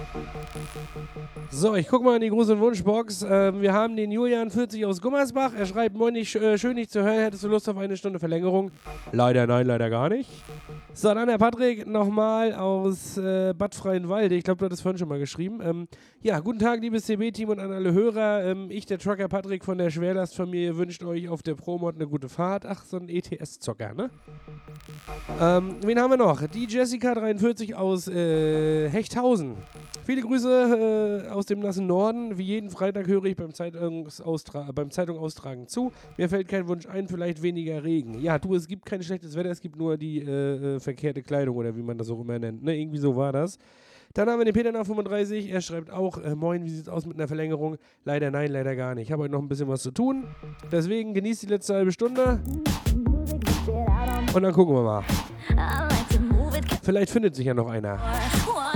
So, ich gucke mal in die große Wunschbox. Wir haben den Julian 40 aus Gummersbach. Er schreibt, moin, schön dich zu hören. Hättest du Lust auf eine Stunde Verlängerung? Leider nein, leider gar nicht. So, dann der Patrick nochmal aus Bad Freienwalde. Ich glaube, du hattest vorhin schon mal geschrieben. Ja, guten Tag, liebes CB-Team und an alle Hörer. Ich, der Trucker Patrick von der Schwerlastfamilie, wünscht euch auf der Pro-Mod eine gute Fahrt. Ach, so ein ETS-Zocker, ne? Wen haben wir noch? Die Jessica 43 aus Hechthausen. Viele Grüße aus dem nassen Norden. Wie jeden Freitag höre ich beim Zeitung austragen zu. Mir fällt kein Wunsch ein, vielleicht weniger Regen. Ja, du, es gibt kein schlechtes Wetter, es gibt nur die verkehrte Kleidung oder wie man das auch immer nennt. Ne? Irgendwie so war das. Dann haben wir den Peter nach 35. Er schreibt auch, moin, wie sieht's aus mit einer Verlängerung? Leider nein, leider gar nicht. Ich habe heute noch ein bisschen was zu tun. Deswegen genießt die letzte halbe Stunde. Und dann gucken wir mal. Vielleicht findet sich ja noch einer.